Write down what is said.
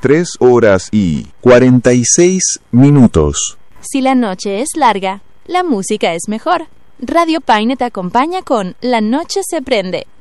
3:46. Si la noche es larga, la música es mejor. Radio Paine te acompaña con La Noche se prende.